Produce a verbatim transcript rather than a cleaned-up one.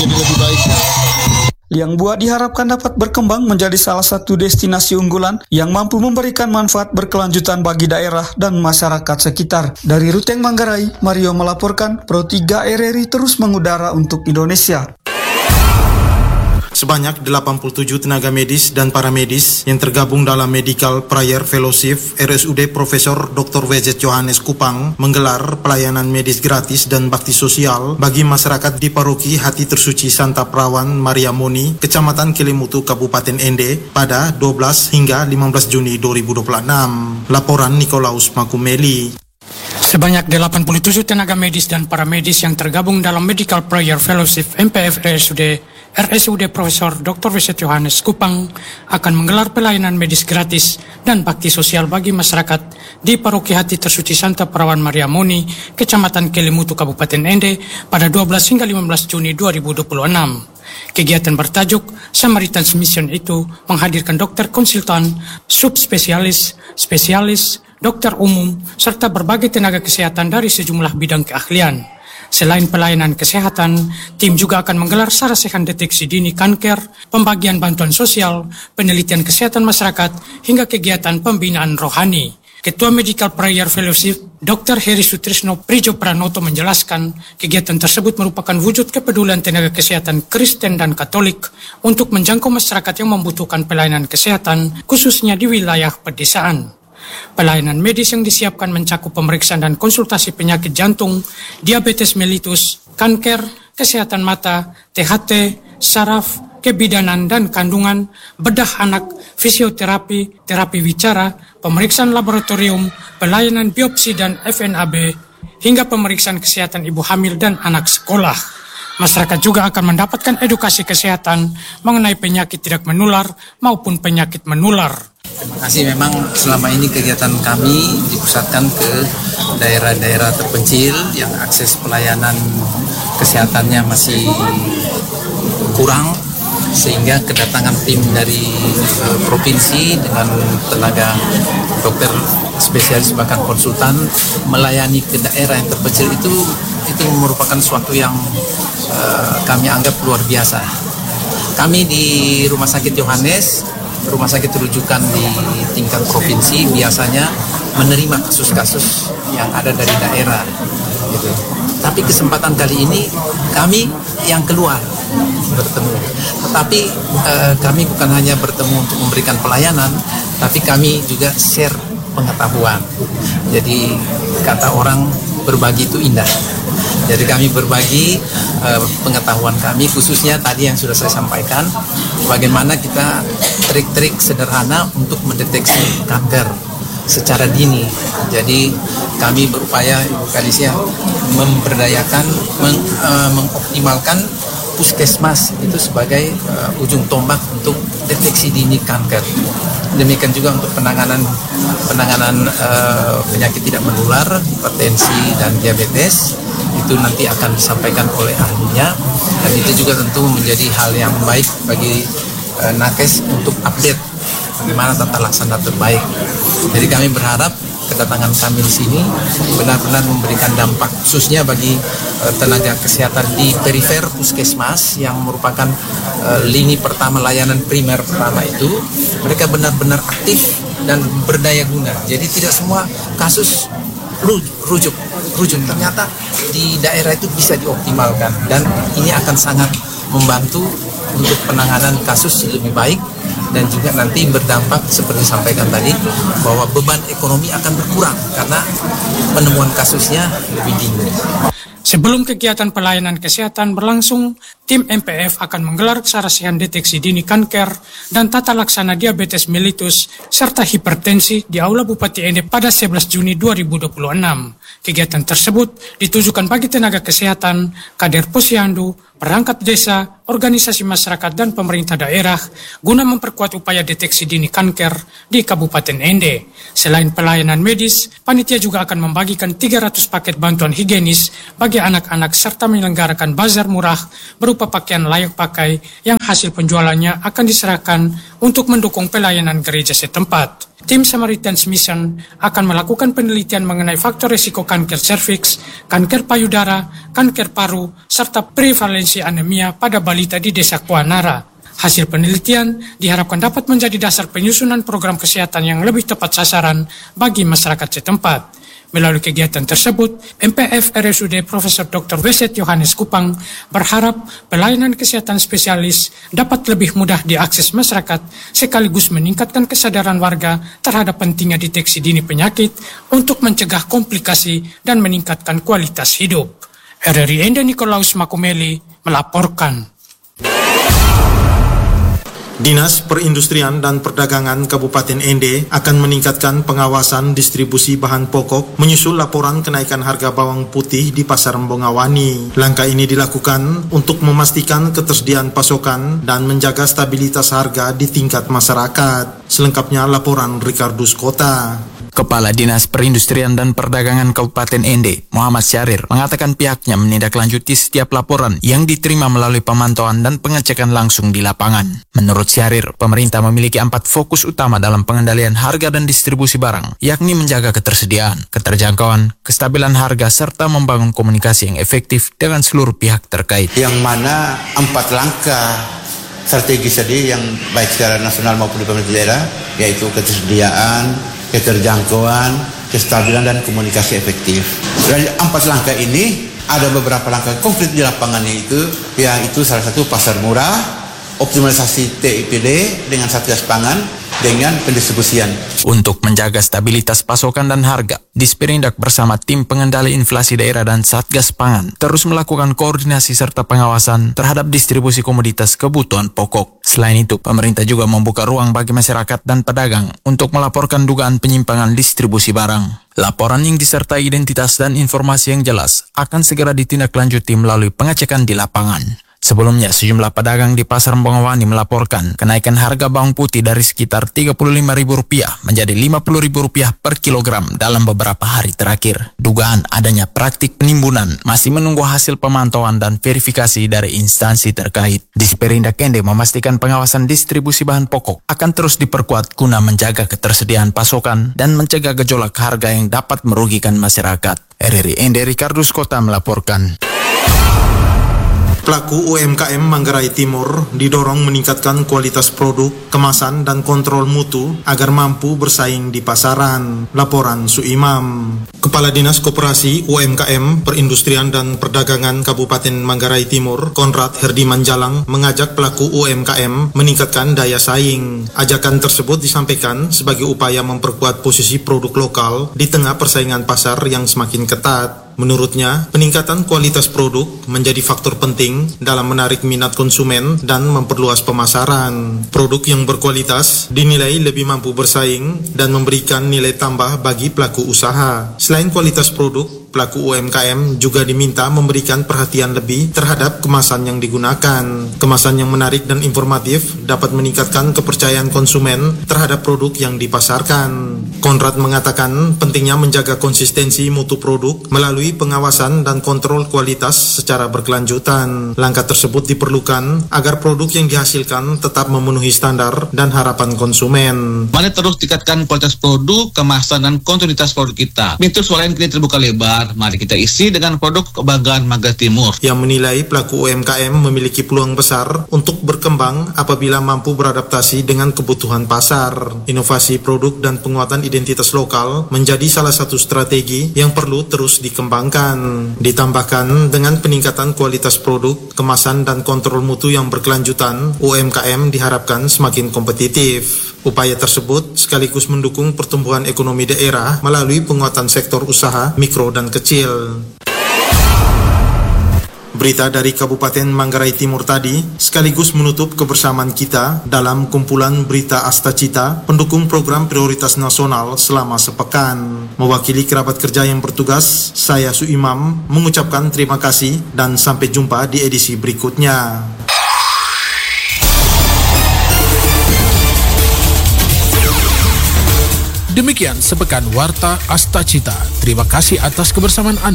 menjadi lebih baik. Liang Bua diharapkan dapat berkembang menjadi salah satu destinasi unggulan yang mampu memberikan manfaat berkelanjutan bagi daerah dan masyarakat sekitar. Dari Ruteng Manggarai, Mario melaporkan Pro tiga R R I terus mengudara untuk Indonesia. Sebanyak delapan puluh tujuh tenaga medis dan paramedis yang tergabung dalam Medical Prayer Fellowship R S U D Profesor Doktor W Z Johannes Kupang menggelar pelayanan medis gratis dan bakti sosial bagi masyarakat di Paroki Hati Tersuci Santa Perawan Maria Moni, Kecamatan Kelimutu, Kabupaten Ende pada dua belas hingga lima belas Juni dua ribu dua puluh enam. Laporan Nikolaus Makumeli. Sebanyak delapan puluh tujuh tenaga medis dan paramedis yang tergabung dalam Medical Prayer Fellowship M P F R S U D R S U D Profesor Doktor W Z Johannes Kupang akan menggelar pelayanan medis gratis dan bakti sosial bagi masyarakat di Paroki Hati Tersuci Santa Perawan Maria Moni, Kecamatan Kelimutu, Kabupaten Ende pada dua belas hingga lima belas Juni dua ribu dua puluh enam. Kegiatan bertajuk Samaritan's Mission itu menghadirkan dokter konsultan, subspesialis, spesialis, dokter umum, serta berbagai tenaga kesehatan dari sejumlah bidang keahlian. Selain pelayanan kesehatan, tim juga akan menggelar sarasehan deteksi dini kanker, pembagian bantuan sosial, penelitian kesehatan masyarakat, hingga kegiatan pembinaan rohani. Ketua Medical Prayer Fellowship, Doktor Heri Sutrisno Prijo Pranoto menjelaskan, kegiatan tersebut merupakan wujud kepedulian tenaga kesehatan Kristen dan Katolik untuk menjangkau masyarakat yang membutuhkan pelayanan kesehatan, khususnya di wilayah pedesaan. Pelayanan medis yang disiapkan mencakup pemeriksaan dan konsultasi penyakit jantung, diabetes mellitus, kanker, kesehatan mata, T H T, saraf, kebidanan dan kandungan, bedah anak, fisioterapi, terapi bicara, pemeriksaan laboratorium, pelayanan biopsi dan F N A B, hingga pemeriksaan kesehatan ibu hamil dan anak sekolah. Masyarakat juga akan mendapatkan edukasi kesehatan mengenai penyakit tidak menular maupun penyakit menular. Terima kasih, memang selama ini kegiatan kami dipusatkan ke daerah-daerah terpencil yang akses pelayanan kesehatannya masih kurang, sehingga kedatangan tim dari uh, provinsi dengan tenaga dokter spesialis bahkan konsultan melayani ke daerah yang terpencil itu itu merupakan suatu yang uh, kami anggap luar biasa. Kami di Rumah Sakit Yohanes, rumah sakit rujukan di tingkat provinsi, biasanya menerima kasus-kasus yang ada dari daerah gitu. Tapi kesempatan kali ini kami yang keluar bertemu. Tetapi eh, kami bukan hanya bertemu untuk memberikan pelayanan, tapi kami juga share pengetahuan. Jadi kata orang berbagi itu indah. Jadi kami berbagi uh, pengetahuan kami, khususnya tadi yang sudah saya sampaikan, bagaimana kita trik-trik sederhana untuk mendeteksi kanker secara dini. Jadi kami berupaya, Ibu Kadisia, memberdayakan, meng, uh, mengoptimalkan puskesmas itu sebagai uh, ujung tombak untuk deteksi dini kanker. Demikian juga untuk penanganan penanganan uh, penyakit tidak menular, hipertensi dan diabetes, itu nanti akan disampaikan oleh ahlinya, dan itu juga tentu menjadi hal yang baik bagi uh, nakes untuk update bagaimana tata laksana terbaik. Jadi kami berharap kedatangan kami di sini benar-benar memberikan dampak khususnya bagi uh, tenaga kesehatan di perifer puskesmas yang merupakan uh, lini pertama layanan primer pertama itu. Mereka benar-benar aktif dan berdaya guna. Jadi tidak semua kasus rujuk rujuk ternyata di daerah itu bisa dioptimalkan, dan ini akan sangat membantu untuk penanganan kasus lebih baik, dan juga nanti berdampak seperti disampaikan tadi bahwa beban ekonomi akan berkurang karena penemuan kasusnya lebih dini. Sebelum kegiatan pelayanan kesehatan berlangsung, tim M P F akan menggelar sarasehan deteksi dini kanker dan tata laksana diabetes mellitus serta hipertensi di Aula Bupati Ende pada sebelas Juni dua ribu dua puluh enam. Kegiatan tersebut ditujukan bagi tenaga kesehatan, kader posyandu, perangkat desa, organisasi masyarakat dan pemerintah daerah guna memperkuat upaya deteksi dini kanker di Kabupaten Ende. Selain pelayanan medis, panitia juga akan membagikan tiga ratus paket bantuan higienis bagi anak-anak serta menyelenggarakan bazar murah berupa berupa pakaian layak pakai yang hasil penjualannya akan diserahkan untuk mendukung pelayanan gereja setempat. Tim Samaritan's Mission akan melakukan penelitian mengenai faktor risiko kanker serviks, kanker payudara, kanker paru, serta prevalensi anemia pada balita di Desa Kuanara. Hasil penelitian diharapkan dapat menjadi dasar penyusunan program kesehatan yang lebih tepat sasaran bagi masyarakat setempat. Melalui kegiatan tersebut, M P F R S U D Profesor Doktor Weset Johannes Kupang berharap pelayanan kesehatan spesialis dapat lebih mudah diakses masyarakat sekaligus meningkatkan kesadaran warga terhadap pentingnya deteksi dini penyakit untuk mencegah komplikasi dan meningkatkan kualitas hidup. R R I Ende Nikolaus Makumeli melaporkan. Dinas Perindustrian dan Perdagangan Kabupaten Ende akan meningkatkan pengawasan distribusi bahan pokok menyusul laporan kenaikan harga bawang putih di Pasar Mbongawani. Langkah ini dilakukan untuk memastikan ketersediaan pasokan dan menjaga stabilitas harga di tingkat masyarakat. Selengkapnya laporan Ricardus Kota. Kepala Dinas Perindustrian dan Perdagangan Kabupaten Ende, Muhammad Syahrir, mengatakan pihaknya menindaklanjuti setiap laporan yang diterima melalui pemantauan dan pengecekan langsung di lapangan. Menurut Syahrir, pemerintah memiliki empat fokus utama dalam pengendalian harga dan distribusi barang, yakni menjaga ketersediaan, keterjangkauan, kestabilan harga, serta membangun komunikasi yang efektif dengan seluruh pihak terkait. Yang mana empat langkah strategis tadi yang baik secara nasional maupun di pemerintah daerah, yaitu ketersediaan, keterjangkauan, kestabilan, dan komunikasi efektif. Dari empat langkah ini, ada beberapa langkah konkret di lapangan itu, yaitu salah satu pasar murah, optimalisasi T I P D dengan Satgas Pangan, dengan pendistribusian. Untuk menjaga stabilitas pasokan dan harga, Disperindak bersama tim pengendali inflasi daerah dan Satgas Pangan terus melakukan koordinasi serta pengawasan terhadap distribusi komoditas kebutuhan pokok. Selain itu, pemerintah juga membuka ruang bagi masyarakat dan pedagang untuk melaporkan dugaan penyimpangan distribusi barang. Laporan yang disertai identitas dan informasi yang jelas akan segera ditindaklanjuti melalui pengecekan di lapangan. Sebelumnya, sejumlah pedagang di Pasar Mbongawani melaporkan kenaikan harga bawang putih dari sekitar tiga puluh lima ribu rupiah menjadi lima puluh ribu rupiah per kilogram dalam beberapa hari terakhir. Dugaan adanya praktik penimbunan masih menunggu hasil pemantauan dan verifikasi dari instansi terkait. Disperindak Ende memastikan pengawasan distribusi bahan pokok akan terus diperkuat guna menjaga ketersediaan pasokan dan mencegah gejolak harga yang dapat merugikan masyarakat. R R I Ende Ricardus Kota melaporkan. Pelaku U M K M Manggarai Timur didorong meningkatkan kualitas produk, kemasan, dan kontrol mutu agar mampu bersaing di pasaran. Laporan Suimam. Kepala Dinas Koperasi U M K M Perindustrian dan Perdagangan Kabupaten Manggarai Timur, Konrad Herdiman Jalang, mengajak pelaku U M K M meningkatkan daya saing. Ajakan tersebut disampaikan sebagai upaya memperkuat posisi produk lokal di tengah persaingan pasar yang semakin ketat. Menurutnya, peningkatan kualitas produk menjadi faktor penting dalam menarik minat konsumen dan memperluas pemasaran. Produk yang berkualitas dinilai lebih mampu bersaing dan memberikan nilai tambah bagi pelaku usaha. Selain kualitas produk, pelaku U M K M juga diminta memberikan perhatian lebih terhadap kemasan yang digunakan. Kemasan yang menarik dan informatif dapat meningkatkan kepercayaan konsumen terhadap produk yang dipasarkan. Konrad mengatakan pentingnya menjaga konsistensi mutu produk melalui pengawasan dan kontrol kualitas secara berkelanjutan. Langkah tersebut diperlukan agar produk yang dihasilkan tetap memenuhi standar dan harapan konsumen. Mari terus tingkatkan kualitas produk, kemasan, dan kontinuitas produk kita. Pintu suara yang kini terbuka lebar. Mari kita isi dengan produk kebanggaan Manggarai Timur. Yang menilai pelaku U M K M memiliki peluang besar untuk berkembang apabila mampu beradaptasi dengan kebutuhan pasar. Inovasi produk dan penguatan identitas lokal menjadi salah satu strategi yang perlu terus dikembangkan. Ditambahkan dengan peningkatan kualitas produk, kemasan, dan kontrol mutu yang berkelanjutan, U M K M diharapkan semakin kompetitif. Upaya tersebut sekaligus mendukung pertumbuhan ekonomi daerah melalui penguatan sektor usaha mikro dan kecil. Berita dari Kabupaten Manggarai Timur tadi sekaligus menutup kebersamaan kita dalam kumpulan berita Astacita pendukung program prioritas nasional selama sepekan. Mewakili kerabat kerja yang bertugas, saya Suimam mengucapkan terima kasih dan sampai jumpa di edisi berikutnya. Demikian sepekan Warta Astacita. Terima kasih atas kebersamaan Anda.